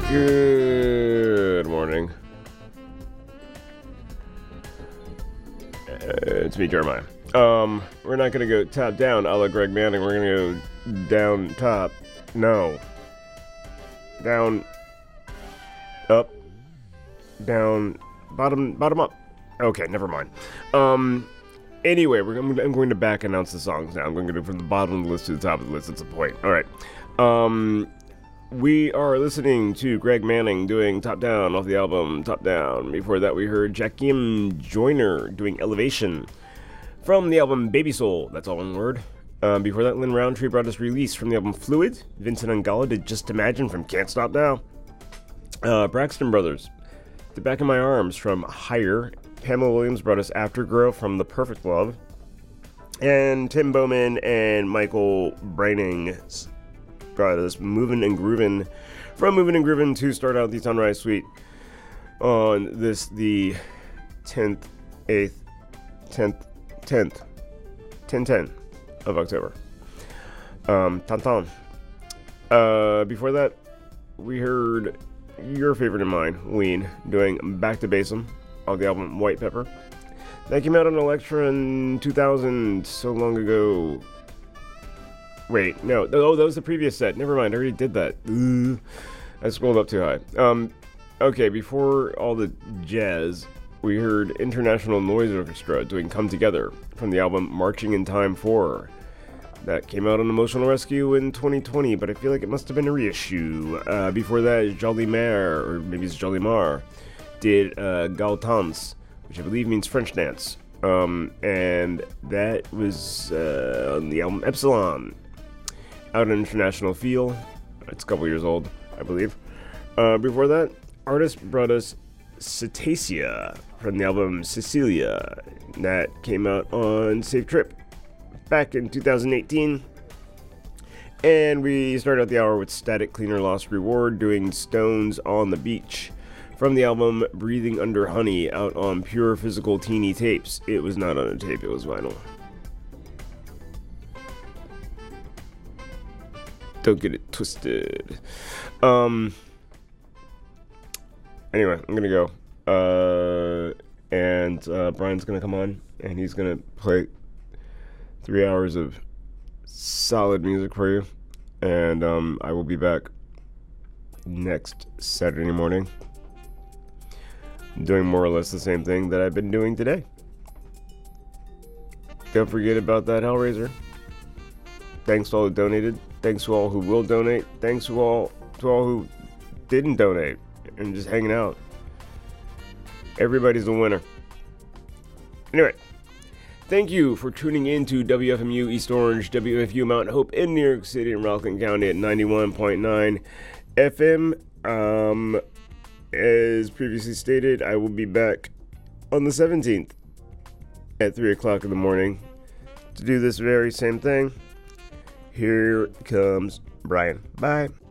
Good morning. It's me, Jeremiah. We're not gonna go top down a la Greg Manning. We're gonna go down top. No. Down. Up. Down. Bottom up. Okay, never mind. Anyway, I'm going to back announce the songs now. I'm going to go from the bottom of the list to the top of the list. That's the point. All right. We are listening to Greg Manning doing Top Down off the album Top Down. Before that, we heard Jakim Joyner doing Elevation from the album Baby Soul. That's all one word. Before that, Lynn Roundtree brought us Release from the album Fluid. Vincent Angala did Just Imagine from Can't Stop Now. Braxton Brothers did Back in My Arms from Higher. Pamela Williams brought us Afterglow from The Perfect Love. And Tim Bowman and Michael Braining brought us Movin' and Groovin' from Movin' and Groovin' to start out the Sunrise Suite on this, the 10th of October. Tantan. Before that, we heard your favorite and mine, Ween, doing Back to Basin on the album White Pepper. That came out on Elektra in 2000, so long ago. Wait, no. Oh, that was the previous set. Never mind, I already did that. I scrolled up too high. Okay, before all the jazz, we heard International Noise Orchestra doing Come Together from the album Marching in Time 4. That came out on Emotional Rescue in 2020, but I feel like it must have been a reissue. Before that, Jolly Mare, or maybe it's Jolly Mar, did Galtans, which I believe means French dance. And that was on the album Epsilon, out on International Feel. It's a couple years old, I believe. Before that, artist brought us Cetacea from the album Cecilia. That came out on Safe Trip back in 2018. And we started out the hour with Static Cleaner Lost Reward doing Stones on the Beach from the album Breathing Under Honey, out on Pure Physical Teeny Tapes. It was not on a tape, it was vinyl. Don't get it twisted. Anyway, I'm gonna go. And Brian's gonna come on, and he's gonna play 3 hours of solid music for you. And I will be back next Saturday morning, doing more or less the same thing that I've been doing today. Don't forget about that Hellraiser. Thanks to all who donated. Thanks to all who will donate. Thanks to all who didn't donate and just hanging out. Everybody's a winner. Anyway, thank you for tuning in to WFMU East Orange, WFU Mount Hope in New York City and Rockland County at 91.9 FM. As previously stated, I will be back on the 17th at 3 o'clock in the morning to do this very same thing. Here comes Brian. Bye.